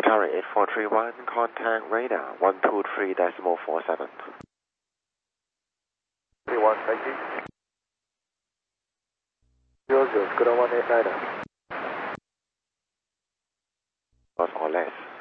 Atari 8431, contact radar 123.47. 31, thank you. 00, Scuba 18 radar. Plus or less.